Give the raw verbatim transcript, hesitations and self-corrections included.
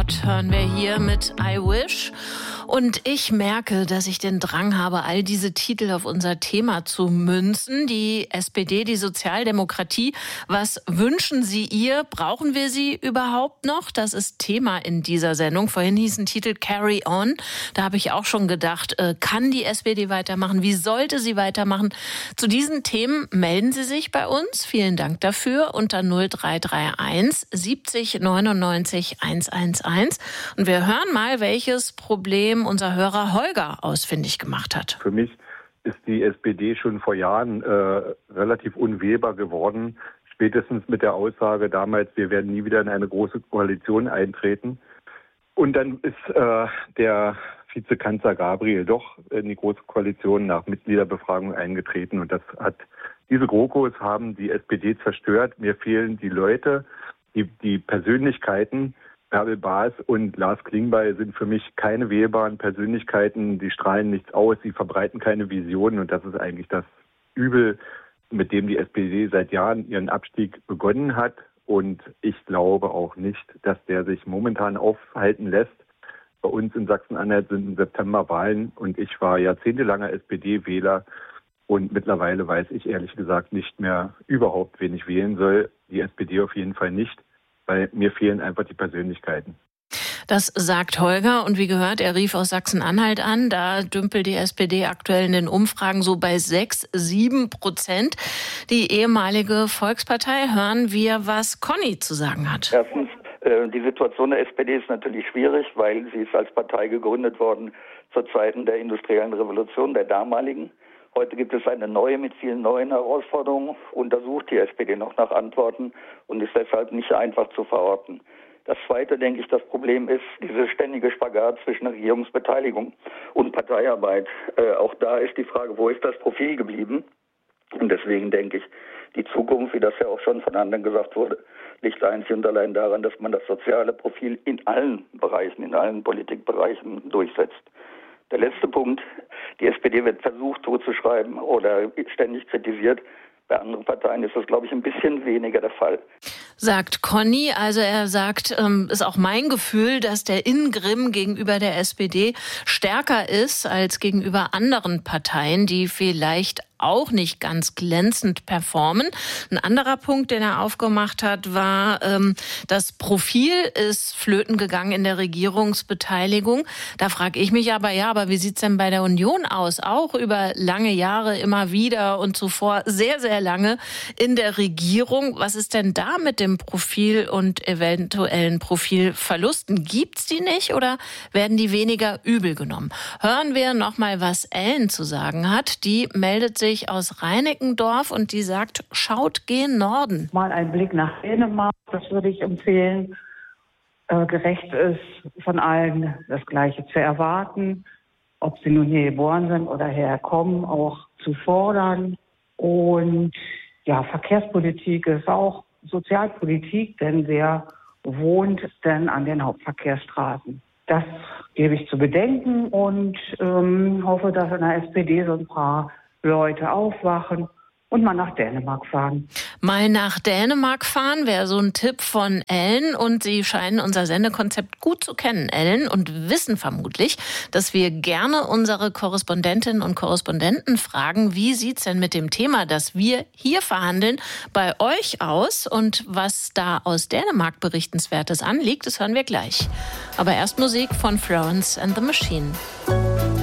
Scott hören wir hier mit I Wish. Und ich merke, dass ich den Drang habe, all diese Titel auf unser Thema zu münzen. Die S P D, die Sozialdemokratie. Was wünschen Sie ihr? Brauchen wir sie überhaupt noch? Das ist Thema in dieser Sendung. Vorhin hieß ein Titel Carry On. Da habe ich auch schon gedacht, äh, kann die S P D weitermachen? Wie sollte sie weitermachen? Zu diesen Themen melden Sie sich bei uns. Vielen Dank dafür unter null drei drei eins siebzig neunundneunzig hunderteins. Und wir hören mal, welches Problem unser Hörer Holger ausfindig gemacht hat. Für mich ist die S P D schon vor Jahren äh, relativ unwählbar geworden. Spätestens mit der Aussage damals, wir werden nie wieder in eine große Koalition eintreten. Und dann ist äh, der Vizekanzler Gabriel doch in die Große Koalition nach Mitgliederbefragung eingetreten. Und das hat, diese GroKos haben die S P D zerstört. Mir fehlen die Leute, die, die Persönlichkeiten. Bärbel Baas und Lars Klingbeil sind für mich keine wählbaren Persönlichkeiten. Die strahlen nichts aus, sie verbreiten keine Visionen. Und das ist eigentlich das Übel, mit dem die S P D seit Jahren ihren Abstieg begonnen hat. Und ich glaube auch nicht, dass der sich momentan aufhalten lässt. Bei uns in Sachsen-Anhalt sind im September Wahlen und ich war jahrzehntelanger S P D-Wähler. Und mittlerweile weiß ich ehrlich gesagt nicht mehr überhaupt, wen ich wählen soll. Die S P D auf jeden Fall nicht, weil mir fehlen einfach die Persönlichkeiten. Das sagt Holger und wie gehört, er rief aus Sachsen-Anhalt an. Da dümpelt die S P D aktuell in den Umfragen so bei sechs, sieben Prozent. Die ehemalige Volkspartei, hören wir, was Conny zu sagen hat. Erstens, äh, die Situation der S P D ist natürlich schwierig, weil sie ist als Partei gegründet worden zur Zeiten der industriellen Revolution, der damaligen. Heute gibt es eine neue mit vielen neuen Herausforderungen. Untersucht die S P D noch nach Antworten und ist deshalb nicht einfach zu verorten. Das Zweite, denke ich, das Problem ist diese ständige Spagat zwischen Regierungsbeteiligung und Parteiarbeit. Äh, auch da ist die Frage, wo ist das Profil geblieben? Und deswegen denke ich, die Zukunft, wie das ja auch schon von anderen gesagt wurde, liegt einzig und allein daran, dass man das soziale Profil in allen Bereichen, in allen Politikbereichen durchsetzt. Der letzte Punkt, die S P D wird versucht totzuschreiben oder ständig kritisiert. Bei anderen Parteien ist das, glaube ich, ein bisschen weniger der Fall. Sagt Conny, also er sagt, ähm, ist auch mein Gefühl, dass der Ingrimm gegenüber der S P D stärker ist als gegenüber anderen Parteien, die vielleicht auch nicht ganz glänzend performen. Ein anderer Punkt, den er aufgemacht hat, war, ähm, das Profil ist flöten gegangen in der Regierungsbeteiligung. Da frage ich mich aber, ja, aber wie sieht's denn bei der Union aus? Auch über lange Jahre immer wieder und zuvor sehr, sehr lange in der Regierung. Was ist denn da mit dem Profil und eventuellen Profilverlusten? Gibt's die nicht oder werden die weniger übel genommen? Hören wir noch mal, was Ellen zu sagen hat. Die meldet sich aus Reinickendorf und die sagt, schaut gen Norden. Mal ein Blick nach Dänemark, das würde ich empfehlen. Äh, gerecht ist, von allen das Gleiche zu erwarten, ob sie nun hier geboren sind oder herkommen, auch zu fordern. Und ja, Verkehrspolitik ist auch Sozialpolitik, denn wer wohnt denn an den Hauptverkehrsstraßen? Das gebe ich zu bedenken und ähm, hoffe, dass in der S P D so ein paar Leute aufwachen und mal nach Dänemark fahren. Mal nach Dänemark fahren wäre so ein Tipp von Ellen und Sie scheinen unser Sendekonzept gut zu kennen, Ellen, und wissen vermutlich, dass wir gerne unsere Korrespondentinnen und Korrespondenten fragen, wie sieht's denn mit dem Thema, das wir hier verhandeln, bei euch aus und was da aus Dänemark Berichtenswertes anliegt, das hören wir gleich. Aber erst Musik von Florence and the Machine.